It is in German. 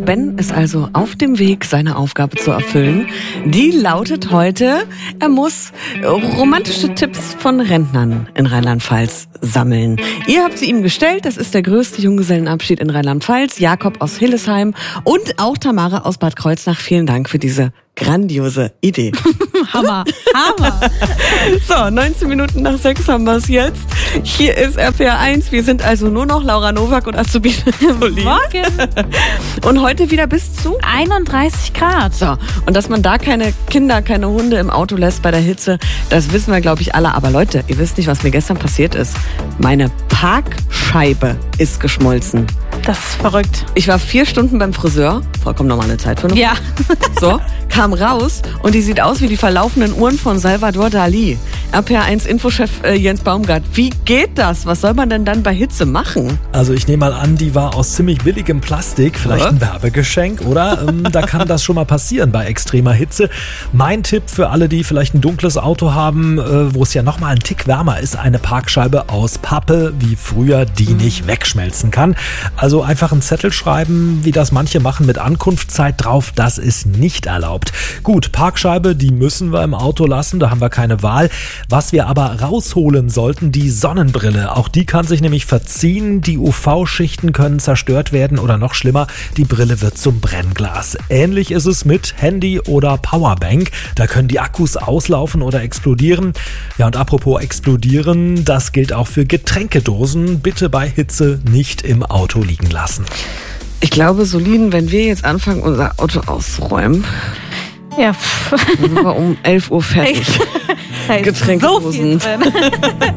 Ben ist also auf dem Weg, seine Aufgabe zu erfüllen. Die lautet heute, er muss romantische Tipps von Rentnern in Rheinland-Pfalz sammeln. Ihr habt sie ihm gestellt, das ist der größte Junggesellenabschied in Rheinland-Pfalz, Jakob aus Hillesheim und auch Tamara aus Bad Kreuznach. Vielen Dank für diese grandiose Idee. Hammer. So, 19 Minuten nach 6 haben wir es jetzt. Hier ist RPR 1. Wir sind also nur noch Laura Nowak und Azubine Solin. Morgen. Und heute wieder bis zu 31 Grad. So, und dass man da keine Kinder, keine Hunde im Auto lässt bei der Hitze, das wissen wir, glaube ich, alle. Aber Leute, ihr wisst nicht, was mir gestern passiert ist. Meine Parkscheibe ist geschmolzen. Das ist verrückt. Ich war 4 Stunden beim Friseur, vollkommen normale Zeit für eine Ja. So, kam raus und die sieht aus wie die verlaufenden Uhren von Salvador Dali. RPR1 Infochef Jens Baumgart. Wie geht das? Was soll man denn dann bei Hitze machen? Also ich nehme mal an, die war aus ziemlich billigem Plastik, vielleicht ein Werbegeschenk, oder? Da kann das schon mal passieren bei extremer Hitze. Mein Tipp für alle, die vielleicht ein dunkles Auto haben, wo es ja nochmal einen Tick wärmer ist, eine Parkscheibe aus Pappe, wie früher, die nicht wegschmelzen kann. Also einfach einen Zettel schreiben, wie das manche machen, mit Ankunftszeit drauf, das ist nicht erlaubt. Gut, Parkscheibe, die müssen wir im Auto lassen, da haben wir keine Wahl. Was wir aber rausholen sollten, die Sonnenbrille. Auch die kann sich nämlich verziehen, die UV-Schichten können zerstört werden oder noch schlimmer, die Brille wird zum Brennglas. Ähnlich ist es mit Handy oder Powerbank. Da können die Akkus auslaufen oder explodieren. Ja, und apropos explodieren, das gilt auch für Getränkedosen. Bitte bei Hitze nicht im Auto liegen lassen. Ich glaube, Solin, wenn wir jetzt anfangen, unser Auto auszuräumen, Ja. sind wir um 11 Uhr fertig. Da ist Getränkedosen. so viel drin.